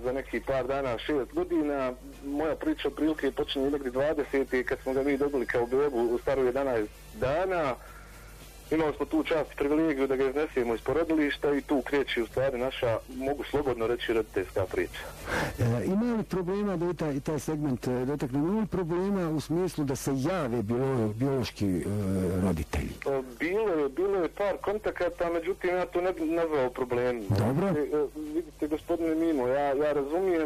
za neki par dana 6 godina. Moja priča otprilike počinje negdje 20. kad smo ga mi dobili kao bebu u staru 11 dana. Imali smo tu čast i privilegiju da ga iznesemo iz porodilišta i tu kreće u stvari naša, mogu slobodno reći, roditeljska priča. Ima li problema da i taj segment dotakne? Ima li problema u smislu da se jave biološki roditelji? Bilo je par kontakata, međutim ja to ne bih nazvao problemom. Dobro. Vidite, gospodine Mimo, ja razumijem